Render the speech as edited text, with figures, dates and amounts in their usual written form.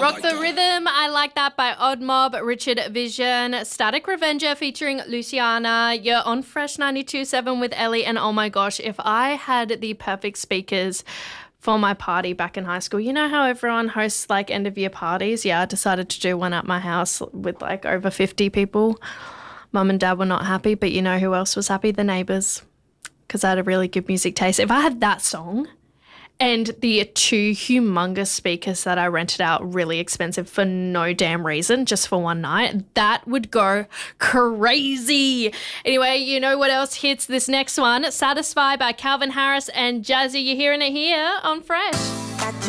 Rock the Rhythm, I Like That by Odd Mob, Richard Vision, Static Revenger featuring Luciana. You're on Fresh 92.7 with Ellie, and oh my gosh, if I had the perfect speakers for my party back in high school. You know how everyone hosts like end of year parties? Yeah, I decided to do one at my house with like over 50 people. Mum and Dad were not happy, but you know who else was happy? The neighbours, because I had a really good music taste. If I had that song and the two humongous speakers that I rented out really expensive for no damn reason, just for one night, that would go crazy. Anyway, you know what else hits this next one? Satisfy by Calvin Harris and Jazzy. You're hearing it here on Fresh.